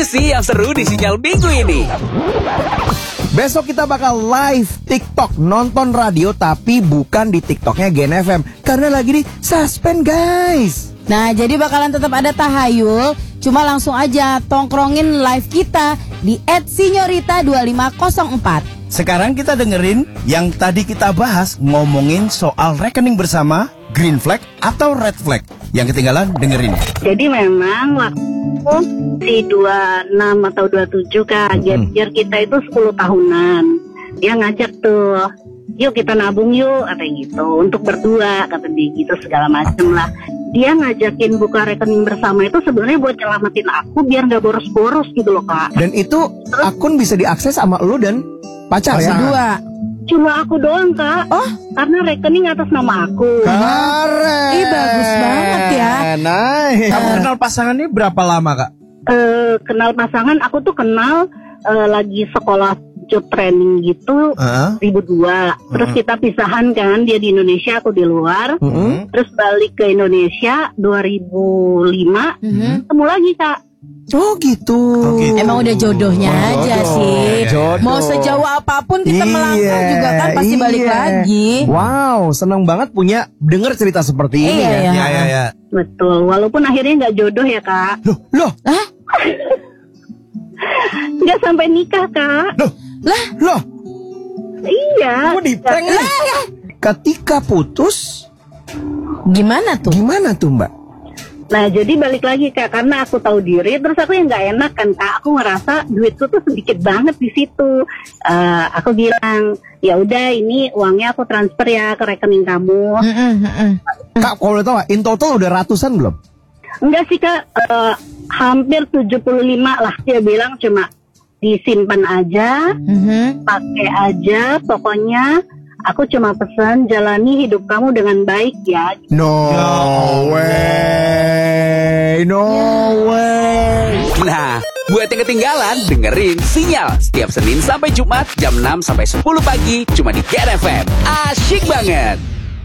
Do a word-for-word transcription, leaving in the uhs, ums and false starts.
aja sih yang seru di Sinyal Minggu ini. Besok kita bakal live TikTok, nonton radio tapi bukan di TikToknya Gen F M karena lagi di suspend guys. Nah, jadi bakalan tetap ada tahayul, cuma langsung aja tongkrongin live kita di et sinyorita dua lima nol empat. Sekarang kita dengerin yang tadi kita bahas, ngomongin soal rekening bersama, green flag atau red flag. Yang ketinggalan dengerin. Jadi memang waktu si dua puluh enam atau dua puluh tujuh Kak, gap year kita itu sepuluh tahunan. Dia ngajak tuh, yuk kita nabung yuk, katanya gitu, untuk berdua, kata dia gitu, segala macem lah. Dia ngajakin buka rekening bersama itu sebenarnya buat nyelamatin aku biar gak boros-boros gitu loh Kak. Dan itu terus, akun bisa diakses sama lu dan pacar ya? Dua. Cuma aku doang Kak. Oh, karena rekening atas nama aku. Keren. Ih, bagus banget ya. Nice. Kamu kenal pasangannya berapa lama Kak? Uh, kenal pasangan aku tuh kenal uh, lagi sekolah job training gitu, uh-huh. dua ribu dua. Terus uh-huh. kita pisahan kan, dia di Indonesia, aku di luar. Uh-huh. Terus balik ke Indonesia dua ribu lima, uh-huh. ketemu lagi Kak. Oh gitu. Oh, gitu. Emang udah jodohnya oh, aja jodoh. sih. Jodoh. Mau sejauh apapun kita iya, melangkah juga kan pasti iya. balik lagi. Wow, seneng banget punya denger cerita seperti ini iya, ya. iya. Ya ya ya. Betul, walaupun akhirnya nggak jodoh ya Kak. Loh, loh. Hah? Nggak sampai nikah Kak. Loh, Lah, loh. Iya. Kamu di prank nih. Ketika putus, gimana tuh? gimana tuh Mbak? Nah jadi balik lagi Kak, karena aku tahu diri, terus aku yang nggak enak kan Kak, aku ngerasa duitku tuh sedikit banget di situ. Uh, aku bilang, ya udah ini uangnya aku transfer ya ke rekening kamu. Mm-mm, mm-mm. Kak, kalau boleh tahu nggak, in total udah ratusan belum? Enggak sih Kak, uh, hampir tujuh puluh lima lah dia bilang, cuma disimpan aja, Mm-hmm. pakai aja, pokoknya aku cuma pesan jalani hidup kamu dengan baik ya. No way, no way. Nah, buat yang ketinggalan, dengerin Sinyal setiap Senin sampai Jumat jam enam sampai sepuluh pagi cuma di Gen F M. Asyik banget.